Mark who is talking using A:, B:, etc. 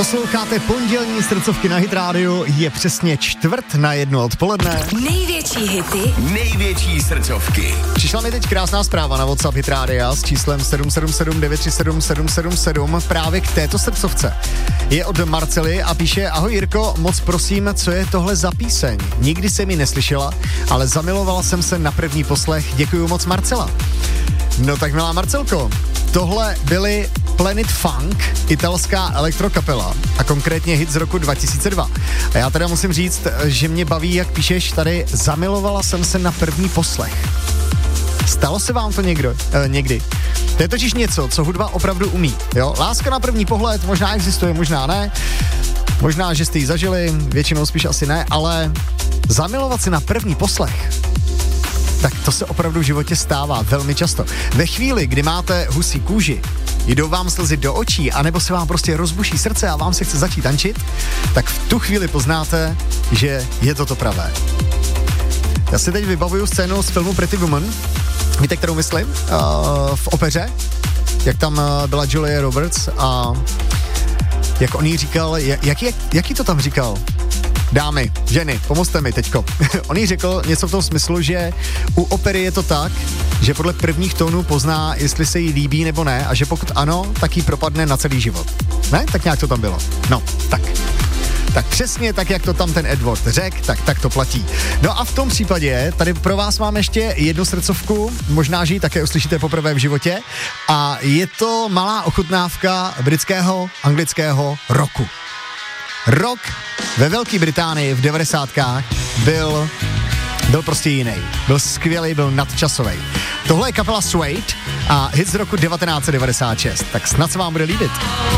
A: Posloucháte pondělní srdcovky na Hit Radio, je přesně 1:45 odpoledne.
B: Největší hity,
C: největší srdcovky.
A: Přišla mi teď krásná zpráva na WhatsApp Hit Radio s číslem 777 937 777 právě k této srdcovce. Je od Marcely a píše: ahoj Jirko, moc prosím, co je tohle za píseň? Nikdy jsem ji neslyšela, ale zamilovala jsem se na první poslech. Děkuju moc, Marcela. No tak milá Marcelko, tohle byly Planet Funk, italská elektrokapela a konkrétně hit z roku 2002. A já teda musím říct, že mě baví, jak píšeš tady, zamilovala jsem se na první poslech. Stalo se vám to někdy? To je totiž něco, co hudba opravdu umí, jo? Láska na první pohled možná existuje, možná ne. Možná, že jste ji zažili, většinou spíš asi ne, ale zamilovat se na první poslech, tak to se opravdu v životě stává velmi často. Ve chvíli, kdy máte husí kůži, jdou vám slzy do očí, anebo se vám prostě rozbuší srdce a vám se chce začít tančit, tak v tu chvíli poznáte, že je to pravé. Já si teď vybavuju scénu z filmu Pretty Woman, víte, kterou myslím? V opeře, jak tam byla Julia Roberts a jak on jí říkal, jaký to tam říkal? Dámy, ženy, pomozte mi teďko. On jí řekl něco v tom smyslu, že u opery je to tak, že podle prvních tónů pozná, jestli se jí líbí nebo ne, a že pokud ano, tak jí propadne na celý život. Ne? Tak nějak to tam bylo. No, tak. Tak přesně tak, jak to tam ten Edward řekl, tak to platí. No a v tom případě tady pro vás mám ještě jednu srdcovku, možná, že ji také uslyšíte poprvé v životě, a je to malá ochutnávka britského, anglického rocku. Rock ve Velké Británii v 90kách byl prostě jiný. Byl skvělý, byl nadčasový. Tohle je kapela Suede a hit z roku 1996. Tak snad se vám bude líbit.